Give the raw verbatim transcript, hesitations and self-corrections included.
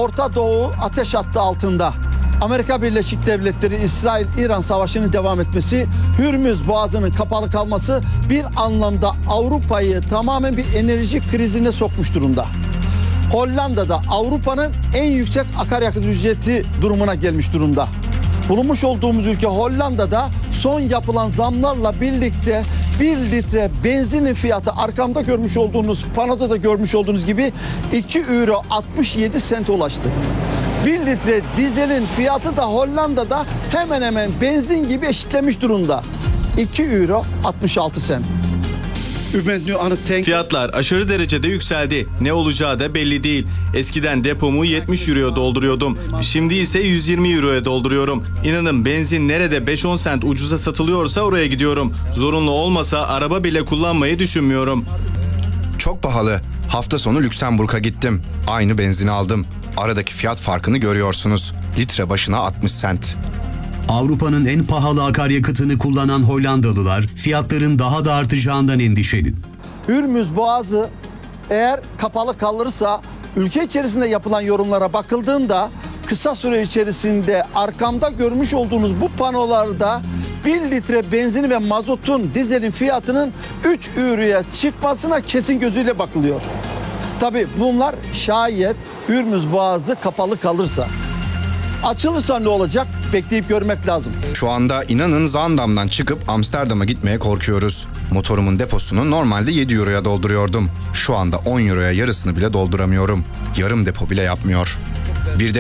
Orta Doğu ateş hattı altında. Amerika Birleşik Devletleri, İsrail-İran savaşının devam etmesi, Hürmüz Boğazı'nın kapalı kalması bir anlamda Avrupa'yı tamamen bir enerji krizine sokmuş durumda. Hollanda'da Avrupa'nın en yüksek akaryakıt ücreti durumuna gelmiş durumda. Bulunmuş olduğumuz ülke Hollanda'da son yapılan zamlarla birlikte bir litre benzinin fiyatı arkamda görmüş olduğunuz, panoda da görmüş olduğunuz gibi iki euro altmış yedi sente ulaştı. bir litre dizelin fiyatı da Hollanda'da hemen hemen benzin gibi eşitlemiş durumda. iki euro altmış altı sent. Fiyatlar aşırı derecede yükseldi. Ne olacağı da belli değil. Eskiden depomu yetmiş euroya dolduruyordum. Şimdi ise yüz yirmi euroya dolduruyorum. İnanın benzin nerede beş on sent ucuza satılıyorsa oraya gidiyorum. Zorunlu olmasa araba bile kullanmayı düşünmüyorum. Çok pahalı. Hafta sonu Lüksemburg'a gittim. Aynı benzini aldım. Aradaki fiyat farkını görüyorsunuz. Litre başına altmış sent. Avrupa'nın en pahalı akaryakıtını kullanan Hollandalılar fiyatların daha da artacağından endişeli. Hürmüz Boğazı eğer kapalı kalırsa ülke içerisinde yapılan yorumlara bakıldığında kısa süre içerisinde arkamda görmüş olduğunuz bu panolarda bir litre benzin ve mazotun, dizelin fiyatının üç euroya çıkmasına kesin gözüyle bakılıyor. Tabii bunlar şayet Hürmüz Boğazı kapalı kalırsa. Açılırsa ne olacak? Bekleyip görmek lazım. Şu anda inanın Zaandam'dan çıkıp Amsterdam'a gitmeye korkuyoruz. Motorumun deposunu normalde yedi euroya dolduruyordum. Şu anda on euroya yarısını bile dolduramıyorum. Yarım depo bile yapmıyor.